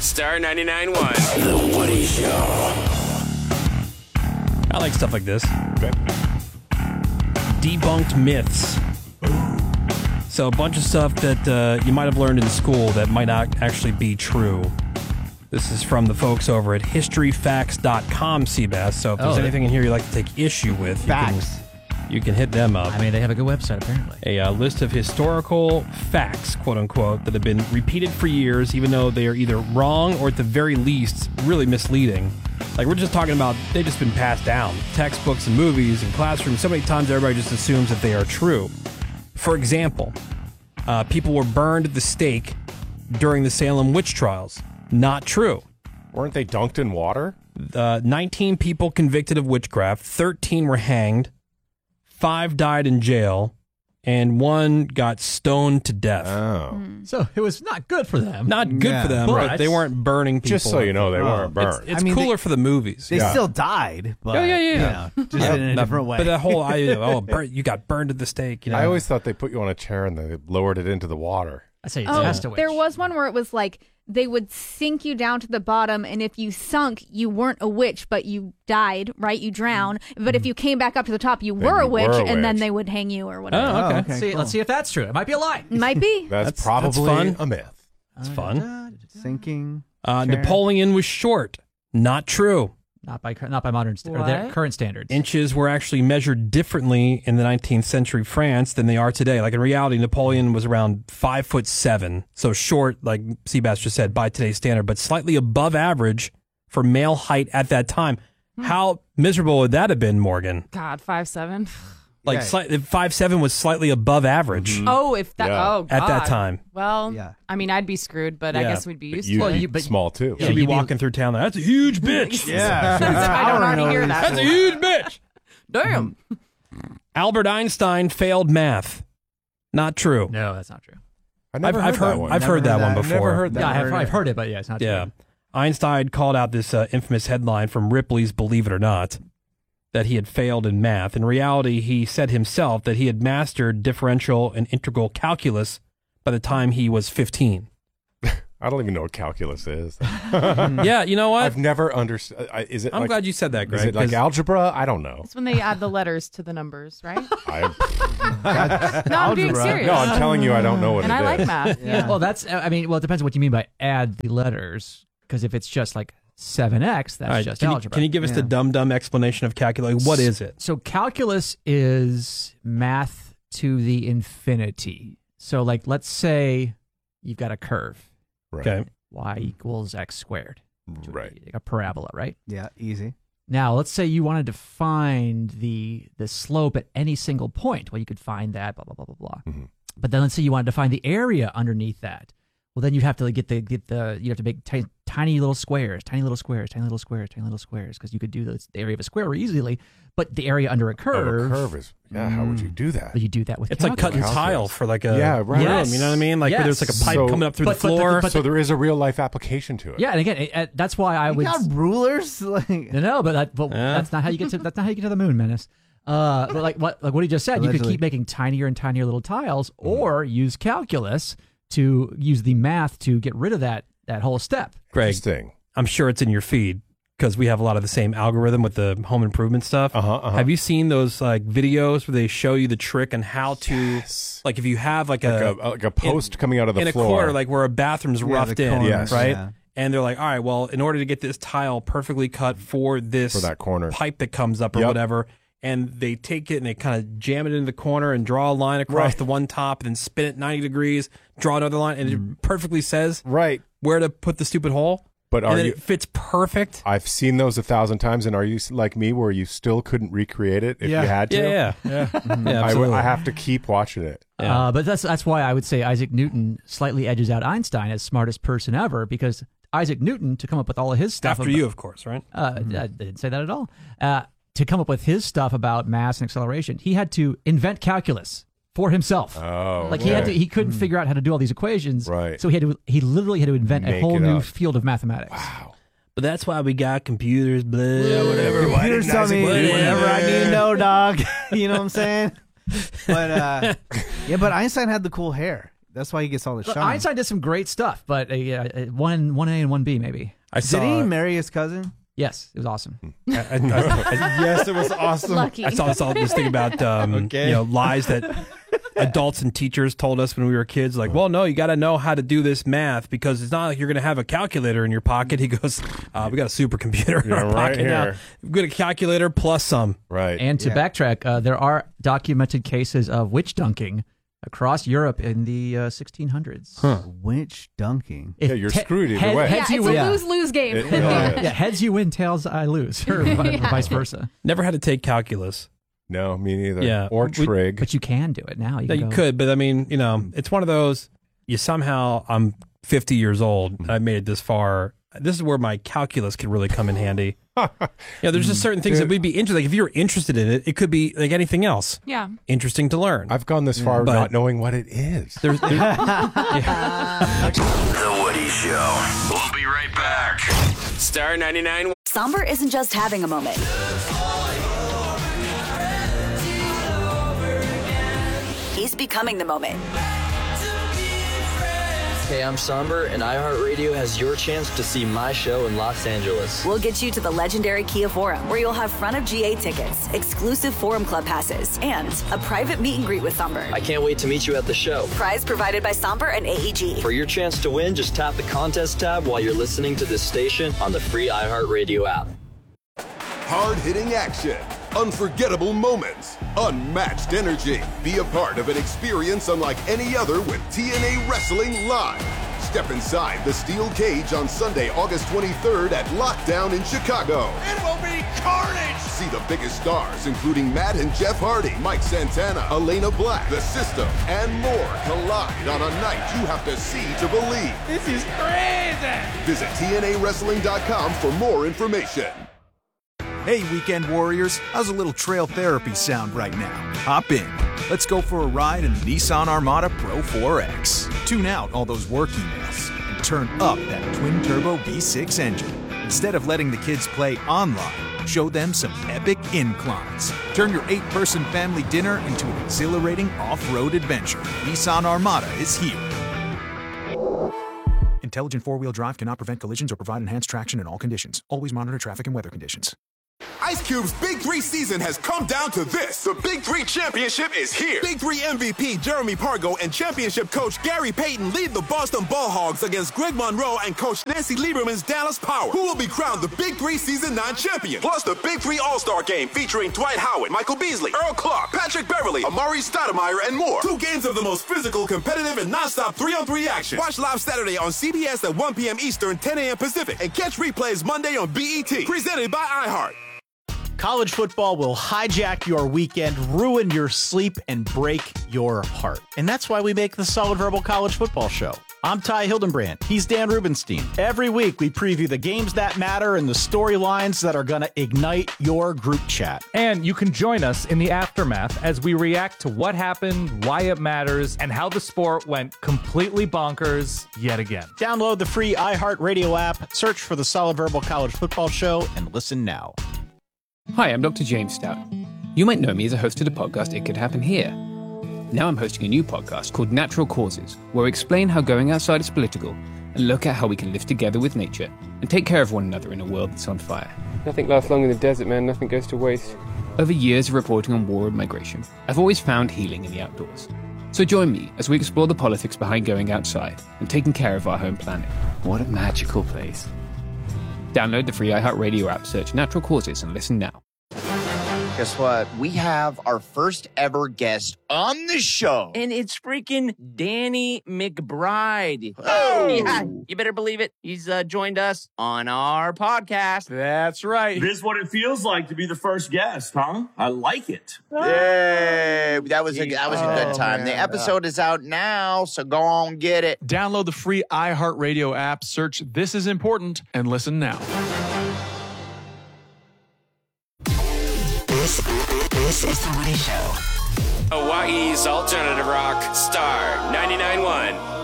Star 99.1. The Woody Show. I like stuff like this. Okay. Debunked myths. So a bunch of stuff that you might have learned in school that might not actually be true. This is from the folks over at historyfacts.com, Seabass. So if there's anything in here you'd like to take issue with, you can hit them up. I mean, they have a good website, apparently. A list of historical facts, quote-unquote, that have been repeated for years, even though they are either wrong or at the very least really misleading. Like, we're just talking about, they've just been passed down. Textbooks and movies and classrooms, so many times everybody just assumes that they are true. For example, people were burned at the stake during the Salem witch trials. Not true. Weren't they dunked in water? 19 people convicted of witchcraft, 13 were hanged, 5 died in jail, and 1 got stoned to death. Oh. So it was not good for them. Not good for them, but they weren't burning people. Just so you know, they weren't burned. It's cooler for the movies. They still died, but you know, just in a different way. But that whole you got burned at the stake. You know? I always thought they put you on a chair and they lowered it into the water. I say there was one where it was like they would sink you down to the bottom, and if you sunk, you weren't a witch, but you died, right? You drowned. But if you came back up to the top, you were a witch, and then they would hang you or whatever. Oh, okay. Cool. Let's see if that's true. It might be a lie. Might be. That's probably fun. a myth. It's fun. Sinking. Napoleon was short. Not true. Not by modern or their current standards. Inches were actually measured differently in the 19th century France than they are today. Like in reality, Napoleon was around 5'7", so short, like Seabass just said, by today's standard, but slightly above average for male height at that time. How miserable would that have been, Morgan? God, 5'7". Like 5'7" was slightly above average. Mm-hmm. Oh, if that. Yeah. Oh, God. At that time. Well, I mean, I'd be screwed, but I guess we'd be used to it. But small too. You'd be walking through town. That's a huge bitch. I don't already hear that. That's a huge bitch. Damn. Albert Einstein failed math. Not true. No, that's not true. I've heard that one before. Never heard that. Yeah, I've heard it, but it's not true. Einstein called out this infamous headline from Ripley's Believe It or Not that he had failed in math. In reality, he said himself that he had mastered differential and integral calculus by the time he was 15. I don't even know what calculus is. Yeah, you know what? I've never understood. Is it? I'm glad you said that, Greg. Is it like algebra? I don't know. It's when they add the letters to the numbers, right? I, No, I'm being serious. no, I'm telling you, I don't know what And it I is. like math. Yeah. Well, that's. I mean, well, it depends on what you mean by add the letters. Because if it's just like 7x, that's All right, just can algebra. Can you give us the dumb explanation of calculus? What is it? So calculus is math to the infinity. So like, let's say you've got a curve. Right. Okay. Y equals x squared. Right. A parabola, right? Yeah, easy. Now, let's say you wanted to find the slope at any single point. Well, you could find that, blah, blah, blah, blah, blah. Mm-hmm. But then let's say you wanted to find the area underneath that. Well, then you have to like, you have to make tiny little squares, because you could do the area of a square easily, but the area under a curve. curve is, how would you do that? But you do that with It's like cutting tile for like a room, Yes. you know what I mean? Like where there's like a pipe So- coming up through the but floor. So there is a real life application to it. Yeah, and again, that's why I would. You got rulers? No, but that's not how you get to the moon, Menace. But like what he just said, you could keep making tinier and tinier little tiles, or use calculus to use the math to get rid of that whole step. Greg, Interesting. I'm sure it's in your feed because we have a lot of the same algorithm with the home improvement stuff. Have you seen those like videos where they show you the trick on how to, like if you have like a post coming out of the in floor. a corner, like where a bathroom's roughed in, Yes. right? Yeah. And they're like, all right, well, in order to get this tile perfectly cut for this For that corner. pipe that comes up or Yep. whatever, and they take it and they kind of jam it into the corner and draw a line across the one top and then spin it 90 degrees, draw another line, and it perfectly says where to put the stupid hole. But and are then you? it fits perfect. I've seen those 1,000 times, and are you like me, where you still couldn't recreate it if you had to? Yeah, absolutely. I have to keep watching it. But that's why I would say Isaac Newton slightly edges out Einstein as smartest person ever, because Isaac Newton, to come up with all of his stuff. After you, of course, right? I didn't say that at all. To come up with his stuff about mass and acceleration, he had to invent calculus for himself. Oh, like he couldn't figure out how to do all these equations. Right. So he literally had to invent a Make whole it new up. field of mathematics. Wow. But that's why we got computers, whatever. Computers tell me whatever I need to know, dog. You know what I'm saying? But but Einstein had the cool hair. That's why he gets all the shine. Einstein did some great stuff, but 1A and 1B maybe. Did he marry his cousin? Yes, it was awesome. Yes, it was awesome. Lucky. I saw this thing about lies that adults and teachers told us when we were kids. Like, well, no, you got to know how to do this math because it's not like you're going to have a calculator in your pocket. He goes, we got a supercomputer in our pocket now. We've got a calculator plus some. Right. And to backtrack, there are documented cases of witch dunking across Europe in the 1600s. Witch dunking. You're screwed either way. It's a lose-lose game. Heads you win, tails I lose, or vice versa. Never had to take calculus. No, me neither. Yeah. Or trig. But you can do it now. You could, but I mean, it's one of those, I'm 50 years old, and I made it this far. This is where my calculus could really come in handy. There's just certain things that we'd be interested. Like if you're interested in it, it could be like anything else. Yeah, interesting to learn. I've gone this far not knowing what it is. The Woody Show. We'll be right back. Star 99. Somber isn't just having a moment. He's becoming the moment. Hey, I'm Somber, and iHeartRadio has your chance to see my show in Los Angeles. We'll get you to the legendary Kia Forum, where you'll have front of GA tickets, exclusive Forum Club passes, and a private meet and greet with Somber. I can't wait to meet you at the show. Prize provided by Somber and AEG. For your chance to win, just tap the contest tab while you're listening to this station on the free iHeartRadio app. Hard-hitting action, unforgettable moments, unmatched energy. Be a part of an experience unlike any other with TNA Wrestling Live. Step inside the steel cage on Sunday, August 23rd at Lockdown in Chicago. It will be carnage! See the biggest stars, including Matt and Jeff Hardy, Mike Santana, Elena Black, The System, and more collide on a night you have to see to believe. This is crazy! Visit TNAWrestling.com for more information. Hey, Weekend Warriors, how's a little trail therapy sound right now? Hop in. Let's go for a ride in the Nissan Armada Pro 4X. Tune out all those work emails and turn up that twin-turbo V6 engine. Instead of letting the kids play online, show them some epic inclines. Turn your 8-person family dinner into an exhilarating off-road adventure. Nissan Armada is here. Intelligent four-wheel drive cannot prevent collisions or provide enhanced traction in all conditions. Always monitor traffic and weather conditions. Ice Cube's Big 3 season has come down to this. The Big 3 Championship is here. Big 3 MVP Jeremy Pargo and championship coach Gary Payton lead the Boston Ball Hogs against Greg Monroe and coach Nancy Lieberman's Dallas Power, who will be crowned the Big 3 Season 9 champion. Plus the Big 3 All-Star Game featuring Dwight Howard, Michael Beasley, Earl Clark, Patrick Beverly, Amari Stoudemire, and more. 2 games of the most physical, competitive, and non-stop 3-on-3 action. Watch live Saturday on CBS at 1 p.m. Eastern, 10 a.m. Pacific, and catch replays Monday on BET. Presented by iHeart. College football will hijack your weekend, ruin your sleep, and break your heart. And that's why we make the Solid Verbal College Football Show. I'm Ty Hildenbrand. He's Dan Rubenstein. Every week, we preview the games that matter and the storylines that are going to ignite your group chat. And you can join us in the aftermath as we react to what happened, why it matters, and how the sport went completely bonkers yet again. Download the free iHeartRadio app, search for the Solid Verbal College Football Show, and listen now. Hi, I'm Dr. James Stout. You might know me as a host of the podcast It Could Happen Here. Now I'm hosting a new podcast called Natural Causes, where I explain how going outside is political and look at how we can live together with nature and take care of one another in a world that's on fire. Nothing lasts long in the desert, man. Nothing goes to waste. Over years of reporting on war and migration, I've always found healing in the outdoors. So join me as we explore the politics behind going outside and taking care of our home planet. What a magical place. Download the free iHeartRadio app, search Natural Causes, and listen now. Guess what? We have our first ever guest on the show. And it's freaking Danny McBride. Oh! Yeah, you better believe it. He's joined us on our podcast. That's right. This is what it feels like to be the first guest, huh? I like it. Yay! That was a good time. Man. The episode is out now, so go on get it. Download the free iHeartRadio app, search This Is Important, and listen now. This is The Woody Show. Hawaii's alternative rock, Star 99.1.